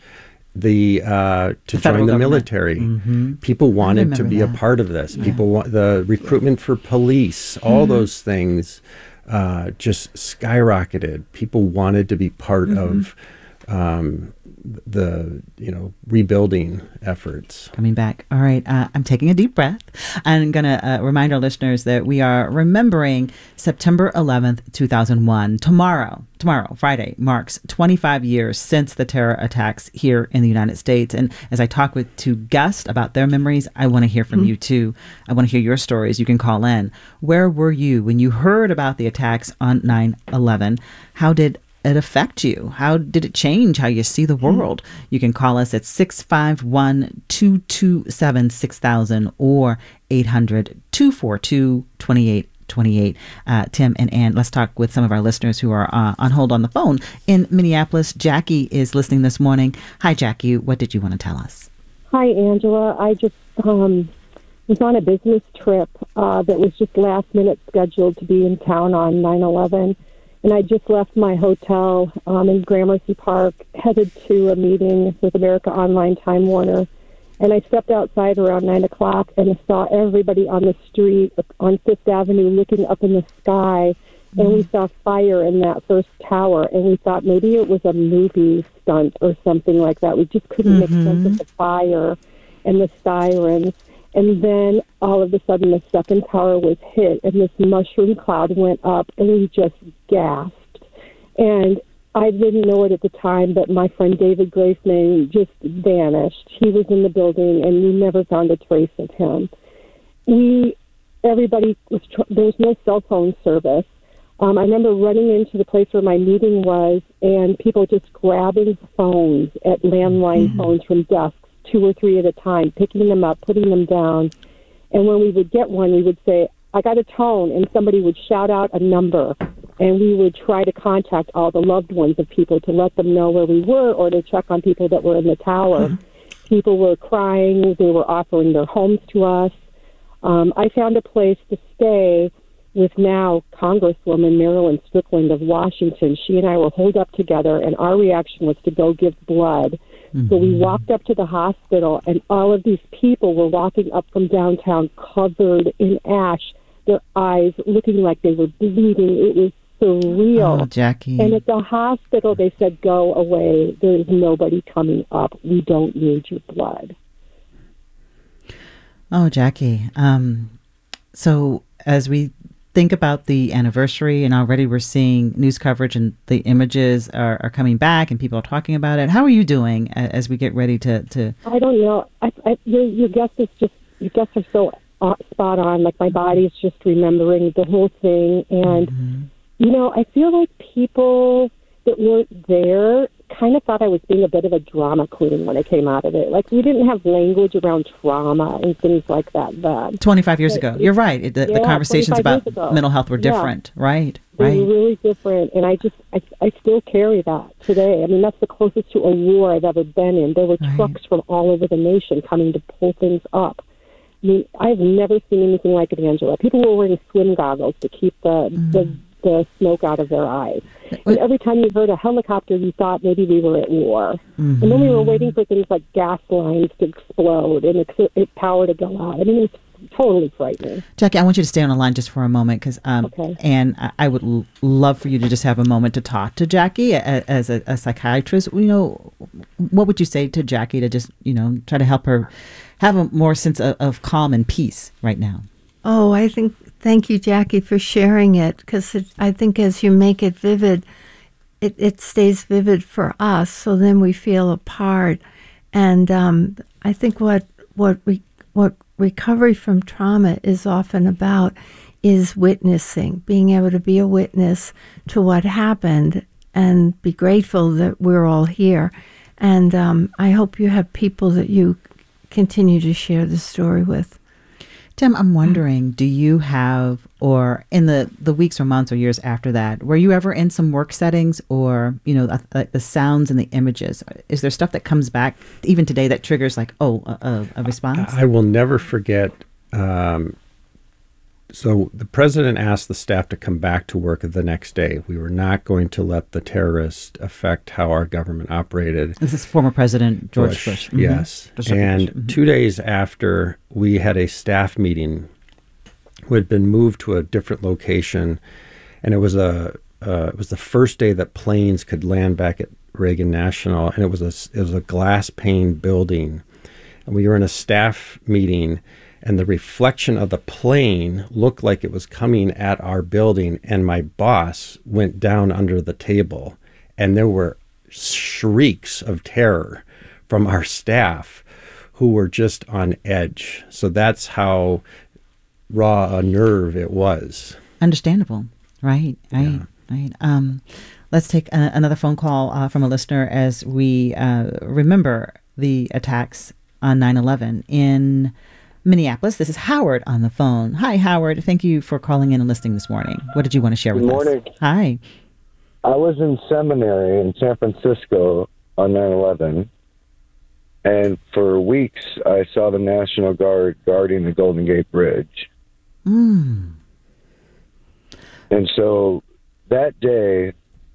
To join the military. People wanted to be a part of this. People want the recruitment for police, all those things just skyrocketed. People wanted to be part of the rebuilding efforts. Coming back. All right. I'm taking a deep breath. I'm going to remind our listeners that we are remembering September 11th, 2001. Tomorrow, Friday, marks 25 years since the terror attacks here in the United States. And as I talk with two guests about their memories, I want to hear from you too. I want to hear your stories. You can call in. Where were you when you heard about the attacks on 9/11? How did it affect you? How did it change how you see the world? You can call us at 651-227-6000 or 800-242-2828. Tim and Ann, let's talk with some of our listeners who are on hold on the phone. In Minneapolis, Jackie is listening this morning. Hi, Jackie. What did you want to tell us? Hi, Angela. I just was on a business trip that was just last minute scheduled to be in town on 9/11. And I just left my hotel in Gramercy Park, headed to a meeting with America Online Time Warner. And I stepped outside around 9 o'clock and I saw everybody on the street on Fifth Avenue looking up in the sky. And we saw fire in that first tower. And we thought maybe it was a movie stunt or something like that. We just couldn't make sense of the fire and the sirens. And then all of a sudden the second tower was hit and this mushroom cloud went up and we just gasped. And I didn't know it at the time, but my friend David Graceman just vanished. He was in the building and we never found a trace of him. There was no cell phone service. I remember running into the place where my meeting was and people just grabbing phones at landline phones from desks, 2 or 3 at a time, picking them up, putting them down. And when we would get one, we would say, I got a tone, and somebody would shout out a number, and we would try to contact all the loved ones of people to let them know where we were or to check on people that were in the tower. People were crying. They were offering their homes to us. I found a place to stay with now Congresswoman Marilyn Strickland of Washington. She and I were holed up together, and our reaction was to go give blood. So we walked up to the hospital, and all of these people were walking up from downtown covered in ash, their eyes looking like they were bleeding. It was surreal. Oh, Jackie. And at the hospital, they said, go away. There's nobody coming up. We don't need your blood. Oh, Jackie. So as we think about the anniversary, and already we're seeing news coverage and the images are coming back and people are talking about it. How are you doing as we get ready to... I don't know. Your guess are so spot on. Like, my body's just remembering the whole thing. And, I feel like people that weren't there kind of thought I was being a bit of a drama queen when I came out of it. Like, we didn't have language around trauma and things like that then. 25 years ago. You're right. The conversations about mental health were different, right? They were really different, and I still carry that today. I mean, that's the closest to a war I've ever been in. There were trucks from all over the nation coming to pull things up. I mean, I've never seen anything like it, Angela. People were wearing swim goggles to keep the smoke out of their eyes. And every time you heard a helicopter, you thought maybe we were at war. And then we were waiting for things like gas lines to explode and power to go out. I mean, it was totally frightening. Jackie, I want you to stay on the line just for a moment, because and I would love for you to just have a moment to talk to Jackie as a psychiatrist. What would you say to Jackie to just try to help her have a more sense of calm and peace right now? Oh, thank you, Jackie, for sharing it, because I think as you make it vivid, it stays vivid for us, so then we feel a part. And I think what recovery from trauma is often about is witnessing, being able to be a witness to what happened and be grateful that we're all here. And I hope you have people that you continue to share the story with. Tim, I'm wondering, do you have, or in the weeks or months or years after that, were you ever in some work settings or, the sounds and the images? Is there stuff that comes back even today that triggers a response? I will never forget. So the president asked the staff to come back to work the next day. We were not going to let the terrorist affect how our government operated. This is former President George Bush. Yes. And 2 days after, we had a staff meeting who had been moved to a different location. And it was the first day that planes could land back at Reagan National. And it was a glass pane building. And we were in a staff meeting, and the reflection of the plane looked like it was coming at our building, and my boss went down under the table, and there were shrieks of terror from our staff who were just on edge. So that's how raw a nerve it was. Understandable. Right. Let's take another phone call from a listener as we remember the attacks on 9/11 in Minneapolis. This is Howard on the phone. Hi, Howard. Thank you for calling in and listening this morning. What did you want to share with us? Good morning. Hi. I was in seminary in San Francisco on 9/11, and for weeks I saw the National Guard guarding the Golden Gate Bridge. And so that day,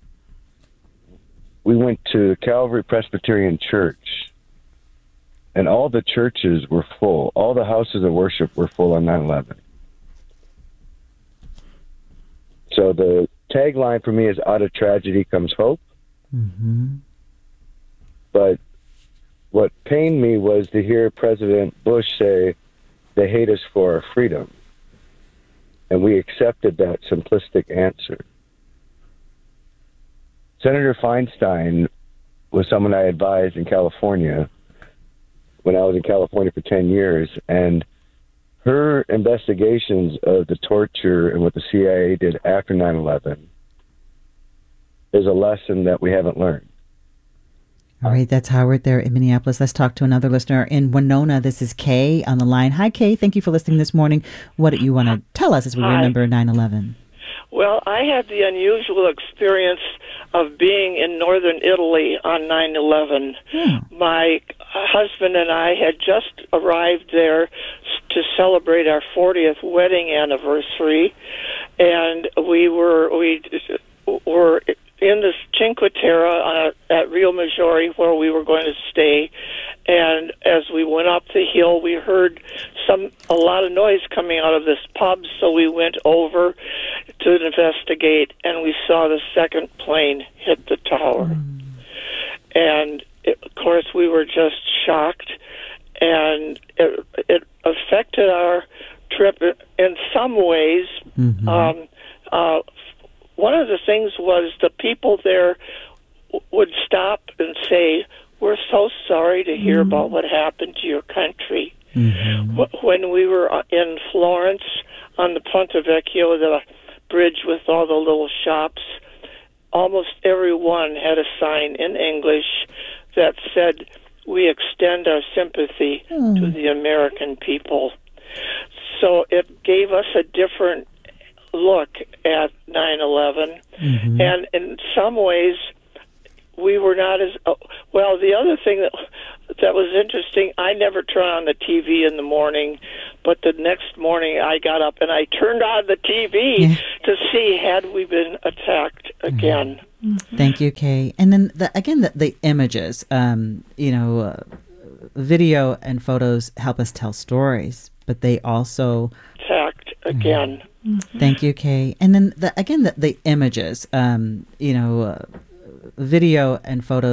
we went to Calvary Presbyterian Church, and all the churches were full. All the houses of worship were full on 9/11. So the tagline for me is, out of tragedy comes hope. But what pained me was to hear President Bush say, they hate us for our freedom. And we accepted that simplistic answer. Senator Feinstein was someone I advised in California when I was in California for 10 years, and her investigations of the torture and what the CIA did after 9/11 is a lesson that we haven't learned. All right, that's Howard there in Minneapolis. Let's talk to another listener in Winona. This is Kay on the line. Hi, Kay. Thank you for listening this morning. What do you want to tell us as we remember 9/11? Well, I had the unusual experience of being in northern Italy on 9/11. My husband and I had just arrived there to celebrate our 40th wedding anniversary, and we were in this Cinque Terre at Rio Maggiore where we were going to stay, And as we went up the hill, we heard a lot of noise coming out of this pub, so we went over to investigate, and we saw the second plane hit the tower. And, of course, we were just shocked, and it affected our trip in some ways. One of the things was the people there would stop and say, "We're so sorry to hear about what happened to your country." When we were in Florence on the Ponte Vecchio, the bridge with all the little shops, almost everyone had a sign in English that said, "We extend our sympathy to the American people." So it gave us a different look at 9/11, and in some ways we were not as well. The other thing that was interesting, I never turn on the TV in the morning, but the next morning I got up and I turned on the TV to see had we been attacked again. Thank you, Kay. And then the images, video and photos help us tell stories, but they also attacked again. Thank you, Kay. And then the images, video and photos